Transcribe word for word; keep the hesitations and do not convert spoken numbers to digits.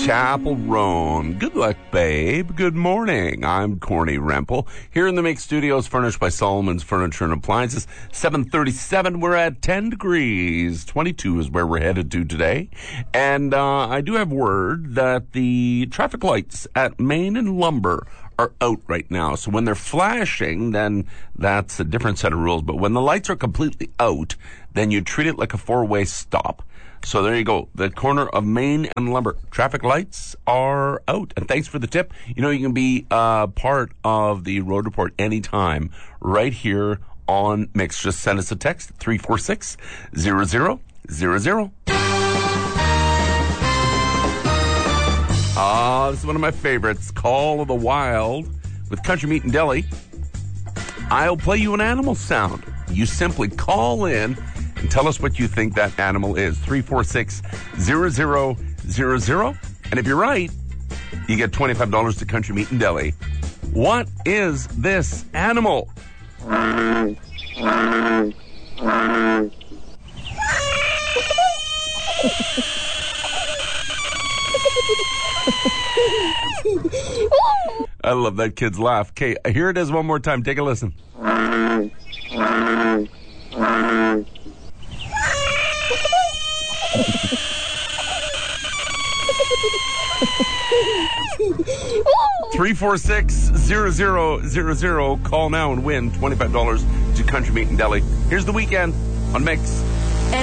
Chapel Roan. Good luck, babe. Good morning. I'm Corny Rempel. Here in the Mix Studios, furnished by Solomon's Furniture and Appliances. seven thirty-seven, we're at ten degrees. twenty-two is where we're headed to today. And uh, I do have word that the traffic lights at Main and Lumber are out right now. So when they're flashing, then that's a different set of rules. But when the lights are completely out, then you treat it like a four-way stop. So there you go. The corner of Main and Lumber. Traffic lights are out. And thanks for the tip. You know, you can be uh, part of the Road Report anytime right here on Mix. Just send us a text, three four six, zero zero zero zero. Ah, this is one of my favorites. Call of the Wild with Country Meat and Deli. I'll play you an animal sound. You simply call in and tell us what you think that animal is. three four six, zero zero zero zero. And if you're right, you get twenty-five dollars to Country Meat and Deli. What is this animal? I love that kid's laugh. Okay, here it is one more time. Take a listen. three four six, zero zero zero zero. Call now and win twenty-five dollars to Country Meat and Deli. Here's the weekend on Mix.